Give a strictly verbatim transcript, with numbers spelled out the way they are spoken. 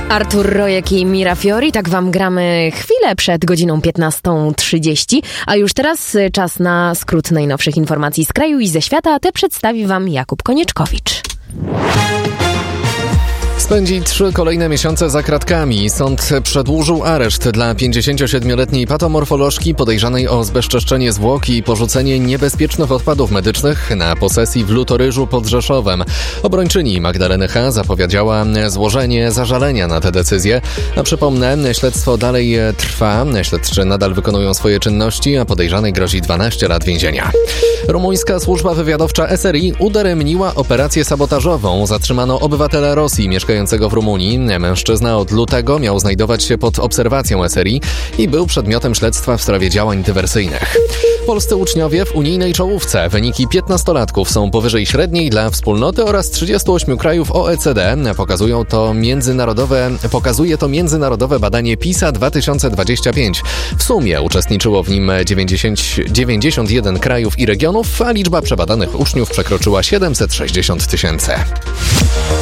Artur Rojek i Mira Fiori, tak wam gramy chwilę przed godziną piętnastą trzydzieści, a już teraz czas na skrót najnowszych informacji z kraju i ze świata, a te przedstawi wam Jakub Konieczkowicz. Spędzi trzy kolejne miesiące za kratkami. Sąd przedłużył areszt dla pięćdziesięciosiedmioletniej patomorfolożki podejrzanej o zbezczeszczenie zwłok i porzucenie niebezpiecznych odpadów medycznych na posesji w Lutoryżu pod Rzeszowem. Obrończyni Magdaleny H. zapowiedziała złożenie zażalenia na tę decyzję. A przypomnę, śledztwo dalej trwa. Śledczy nadal wykonują swoje czynności, a podejrzanej grozi dwanaście lat więzienia. Rumuńska służba wywiadowcza S R I udaremniła operację sabotażową. Zatrzymano obywatela Rosji mieszkającego w Rumunii. Mężczyzna od lutego miał znajdować się pod obserwacją S R I i był przedmiotem śledztwa w sprawie działań dywersyjnych. Polscy uczniowie w unijnej czołówce. Wyniki piętnastolatków są powyżej średniej dla wspólnoty oraz trzydziestu ośmiu krajów O E C D. Pokazują to międzynarodowe, pokazuje to międzynarodowe badanie PISA dwa tysiące dwadzieścia pięć. W sumie uczestniczyło w nim dziewięćdziesiąt, dziewięćdziesiąt jeden krajów i regionów, a liczba przebadanych uczniów przekroczyła siedemset sześćdziesiąt tysięcy.